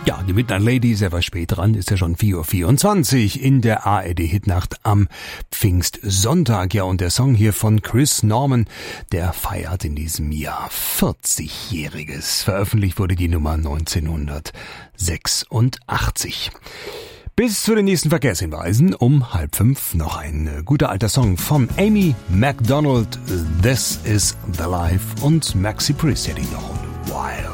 Ja, die Midnight Lady ist etwas spät dran, ist ja schon 4:24 Uhr in der ARD-Hitnacht am Pfingstsonntag. Ja, und der Song hier von Chris Norman, der feiert in diesem Jahr 40-Jähriges. Veröffentlicht wurde die Nummer 1986. Bis zu den nächsten Verkehrshinweisen um 4:30 noch ein guter alter Song von Amy Macdonald, This is the Life, und Maxi Priest hätte ich noch, Wild.